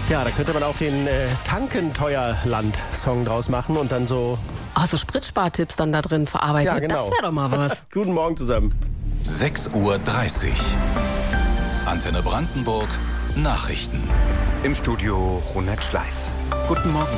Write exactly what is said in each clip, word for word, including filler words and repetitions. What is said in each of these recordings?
Ja, da könnte man auch den äh, Tankenteuerland-Song draus machen und dann so... Ah, so Spritspartipps dann da drin verarbeiten. Ja, genau. Das wäre doch mal was. Guten Morgen zusammen. sechs Uhr dreißig. Antenne Brandenburg. Nachrichten. Im Studio Ronald Schleif. Guten Morgen.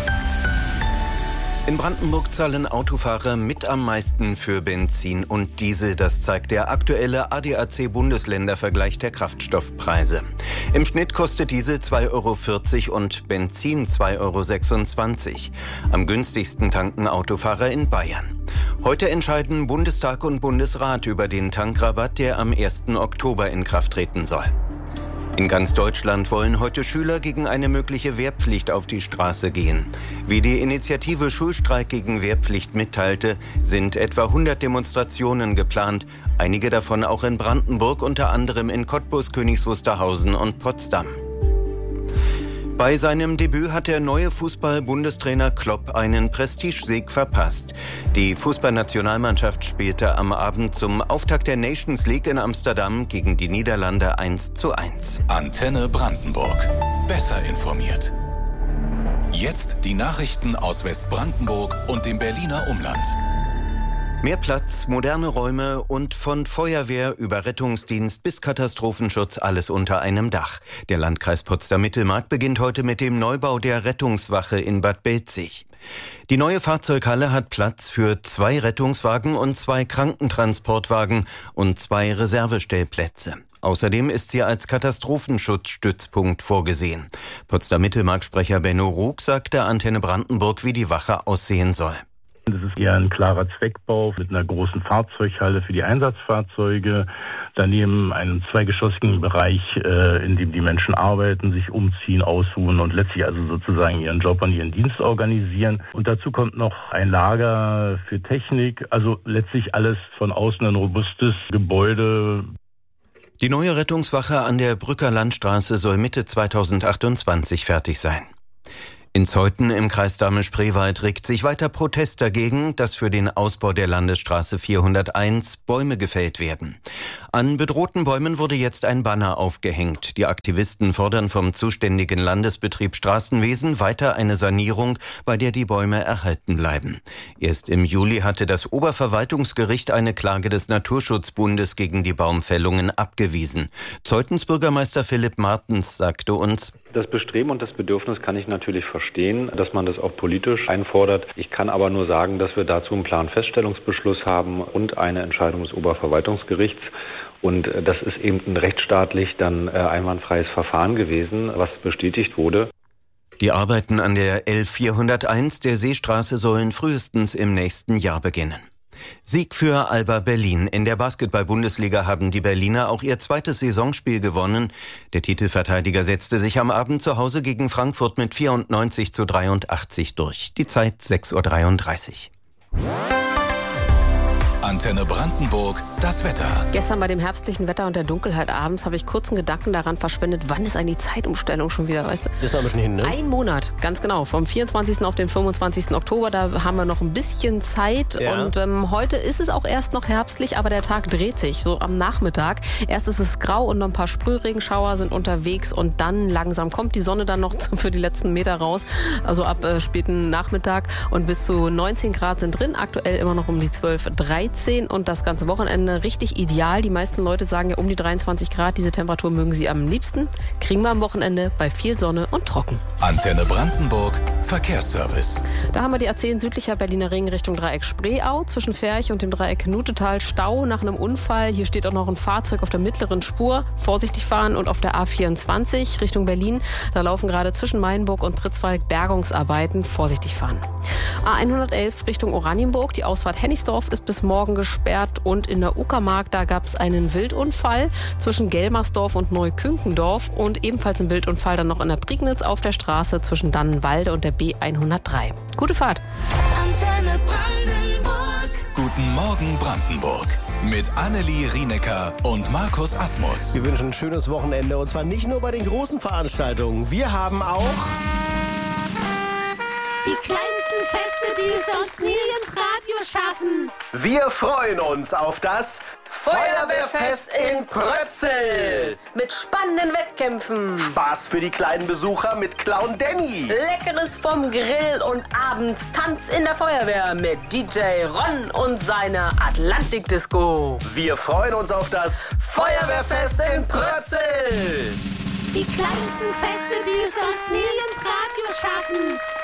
In Brandenburg zahlen Autofahrer mit am meisten für Benzin und Diesel. Das zeigt der aktuelle A D A C-Bundesländervergleich der Kraftstoffpreise. Im Schnitt kostet Diesel zwei Euro vierzig und Benzin zwei Euro sechsundzwanzig. Am günstigsten tanken Autofahrer in Bayern. Heute entscheiden Bundestag und Bundesrat über den Tankrabatt, der am ersten Oktober in Kraft treten soll. In ganz Deutschland wollen heute Schüler gegen eine mögliche Wehrpflicht auf die Straße gehen. Wie die Initiative Schulstreik gegen Wehrpflicht mitteilte, sind etwa hundert Demonstrationen geplant, einige davon auch in Brandenburg, unter anderem in Cottbus, Königs Wusterhausen und Potsdam. Bei seinem Debüt hat der neue Fußball-Bundestrainer Klopp einen Prestigesieg verpasst. Die Fußballnationalmannschaft spielte am Abend zum Auftakt der Nations League in Amsterdam gegen die Niederlande eins zu eins. Antenne Brandenburg. Besser informiert. Jetzt die Nachrichten aus Westbrandenburg und dem Berliner Umland. Mehr Platz, moderne Räume und von Feuerwehr über Rettungsdienst bis Katastrophenschutz alles unter einem Dach. Der Landkreis Potsdam-Mittelmark beginnt heute mit dem Neubau der Rettungswache in Bad Belzig. Die neue Fahrzeughalle hat Platz für zwei Rettungswagen und zwei Krankentransportwagen und zwei Reservestellplätze. Außerdem ist sie als Katastrophenschutzstützpunkt vorgesehen. Potsdam-Mittelmark-Sprecher Benno Rug sagte Antenne Brandenburg, wie die Wache aussehen soll. Das ist eher ein klarer Zweckbau mit einer großen Fahrzeughalle für die Einsatzfahrzeuge. Daneben einen zweigeschossigen Bereich, äh, in dem die Menschen arbeiten, sich umziehen, ausruhen und letztlich also sozusagen ihren Job und ihren Dienst organisieren. Und dazu kommt noch ein Lager für Technik, also letztlich alles von außen ein robustes Gebäude. Die neue Rettungswache an der Brücker Landstraße soll Mitte zweitausendachtundzwanzig fertig sein. In Zeuthen im Kreis Dahme-Spreewald regt sich weiter Protest dagegen, dass für den Ausbau der Landesstraße vierhunderteins Bäume gefällt werden. An bedrohten Bäumen wurde jetzt ein Banner aufgehängt. Die Aktivisten fordern vom zuständigen Landesbetrieb Straßenwesen weiter eine Sanierung, bei der die Bäume erhalten bleiben. Erst im Juli hatte das Oberverwaltungsgericht eine Klage des Naturschutzbundes gegen die Baumfällungen abgewiesen. Zeuthens Bürgermeister Philipp Martens sagte uns: Das Bestreben und das Bedürfnis kann ich natürlich verstehen, dass man das auch politisch einfordert. Ich kann aber nur sagen, dass wir dazu einen Planfeststellungsbeschluss haben und eine Entscheidung des Oberverwaltungsgerichts. Und das ist eben ein rechtsstaatlich dann einwandfreies Verfahren gewesen, was bestätigt wurde. Die Arbeiten an der L vierhunderteins der Seestraße sollen frühestens im nächsten Jahr beginnen. Sieg für Alba Berlin. In der Basketball-Bundesliga haben die Berliner auch ihr zweites Saisonspiel gewonnen. Der Titelverteidiger setzte sich am Abend zu Hause gegen Frankfurt mit vierundneunzig zu dreiundachtzig durch. Die Zeit sechs Uhr dreiunddreißig. Antenne Brandenburg, das Wetter. Gestern bei dem herbstlichen Wetter und der Dunkelheit abends habe ich kurzen Gedanken daran verschwendet, wann ist eigentlich die Zeitumstellung schon wieder, weißt du? Ist noch ein bisschen hin, ne? Ein Monat, ganz genau. Vom vierundzwanzigsten auf den fünfundzwanzigsten Oktober, da haben wir noch ein bisschen Zeit. Ja. Und ähm, heute ist es auch erst noch herbstlich, aber der Tag dreht sich, so am Nachmittag. Erst ist es grau und noch ein paar Sprühregenschauer sind unterwegs und dann langsam kommt die Sonne dann noch für die letzten Meter raus. Also ab äh, späten Nachmittag und bis zu neunzehn Grad sind drin. Aktuell immer noch um die zwölf, dreizehn und das ganze Wochenende richtig ideal. Die meisten Leute sagen ja um die dreiundzwanzig Grad. Diese Temperatur mögen sie am liebsten. Kriegen wir am Wochenende bei viel Sonne und trocken. Antenne Brandenburg, Verkehrsservice. Da haben wir die A zehn südlicher Berliner Ring Richtung Dreieck Spreeau. Zwischen Ferch und dem Dreieck Nutetal Stau nach einem Unfall. Hier steht auch noch ein Fahrzeug auf der mittleren Spur. Vorsichtig fahren. Und auf der A vierundzwanzig Richtung Berlin. Da laufen gerade zwischen Mainburg und Pritzwalk Bergungsarbeiten. Vorsichtig fahren. A hundertelf Richtung Oranienburg. Die Ausfahrt Hennigsdorf ist bis morgen gesperrt. Und in der Uckermark, da gab es einen Wildunfall zwischen Gelmersdorf und Neukünkendorf. Und ebenfalls ein Wildunfall dann noch in der Prignitz auf der Straße zwischen Dannenwalde und der B hundertdrei. Gute Fahrt. Antenne Brandenburg. Guten Morgen Brandenburg. Mit Annelie Rienecker und Markus Asmus. Wir wünschen ein schönes Wochenende und zwar nicht nur bei den großen Veranstaltungen. Wir haben auch die kleinsten kleinsten Feste, die es sonst nie ins Radio schaffen. Wir freuen uns auf das Feuerwehrfest in Prötzel. Mit spannenden Wettkämpfen. Spaß für die kleinen Besucher mit Clown Danny. Leckeres vom Grill und abends Tanz in der Feuerwehr mit D J Ron und seiner Atlantik-Disco. Wir freuen uns auf das Feuerwehrfest in Prötzel. Die kleinsten Feste, die es sonst nie ins Radio schaffen.